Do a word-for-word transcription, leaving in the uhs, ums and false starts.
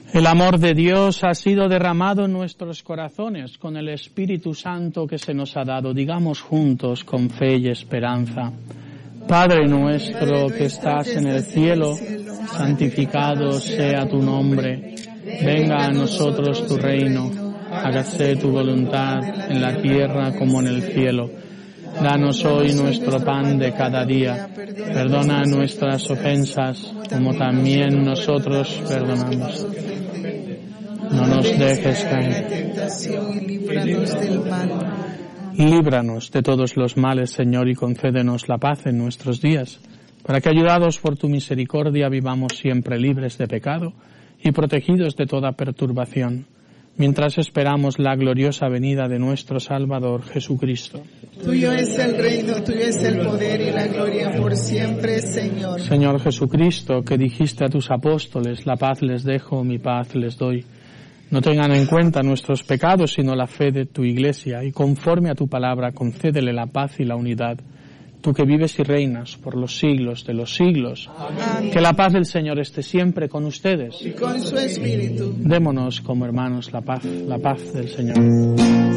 El amor de Dios ha sido derramado en nuestros corazones con el Espíritu Santo que se nos ha dado. Digamos juntos con fe y esperanza: Padre nuestro que estás en el cielo, santificado sea tu nombre. Venga a nosotros tu reino. Hágase tu voluntad en la tierra como en el cielo. Danos hoy nuestro pan de cada día. Perdona nuestras ofensas, como también nosotros perdonamos. No nos dejes caer. Líbranos de todos los males, Señor, y concédenos la paz en nuestros días, para que, ayudados por tu misericordia, vivamos siempre libres de pecado y protegidos de toda perturbación, mientras esperamos la gloriosa venida de nuestro Salvador Jesucristo. Tuyo es el reino, tuyo es el poder y la gloria por siempre, Señor. Señor Jesucristo, que dijiste a tus apóstoles: la paz les dejo, mi paz les doy. No tengan en cuenta nuestros pecados, sino la fe de tu Iglesia, y conforme a tu palabra, concédele la paz y la unidad. Tú que vives y reinas por los siglos de los siglos. Amén. Que la paz del Señor esté siempre con ustedes. Y con su espíritu. Démonos como hermanos la paz, la paz del Señor.